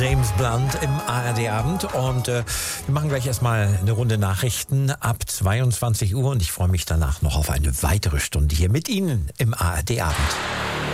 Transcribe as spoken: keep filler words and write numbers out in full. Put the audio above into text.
James Blunt im A R D-Abend. Und äh, wir machen gleich erstmal eine Runde Nachrichten ab zweiundzwanzig Uhr. Und ich freue mich danach noch auf eine weitere Stunde hier mit Ihnen im A R D-Abend.